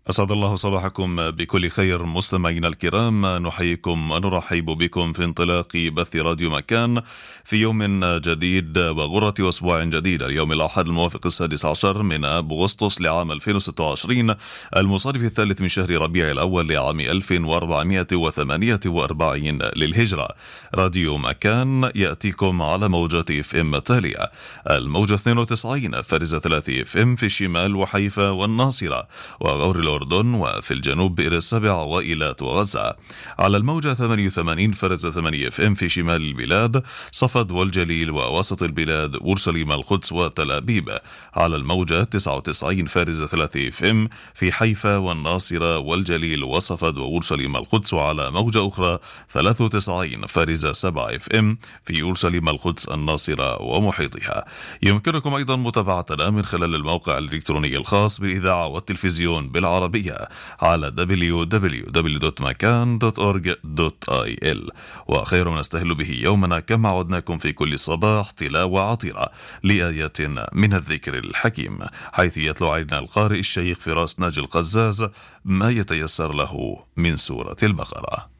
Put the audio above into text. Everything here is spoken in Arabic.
أسعد الله صباحكم بكل خير مستمعينا الكرام، نحييكم ونرحب بكم في انطلاق بث راديو مكان في يوم جديد وغرة أسبوع جديد، اليوم الأحد الموافق 16 من أغسطس لعام 2026 المصادف الثالث من شهر ربيع الأول لعام 1448 للهجرة. راديو مكان يأتيكم على موجات اف ام التالية: الموجة 92 فرز 3 اف ام في الشمال وحيفا والناصرة وغور الأردن، وفي الجنوب بئر السبع وإيلات وغزة. على الموجة 88 فرز 8 اف ام في شمال البلاد، صفد والجليل ووسط البلاد، أورشليم القدس وتل أبيب. على الموجة 99 فرز 3 اف ام في حيفا والناصرة والجليل وصفد وأورشليم القدس. وعلى موجة أخرى 93 فرز 7 اف ام في أورشليم القدس الناصرة ومحيطها. يمكنكم أيضا متابعتنا من خلال الموقع الإلكتروني الخاص بالإذاعة والتلفزيون بالعربية على www.makan.org.il. وخير ما نستهل به يومنا كما عودناكم في كل صباح تلاوة عطرة لآيات من الذكر الحكيم، حيث يتلو علينا القارئ الشيخ فراس ناجي القزاز ما يتيسر له من سورة البقرة.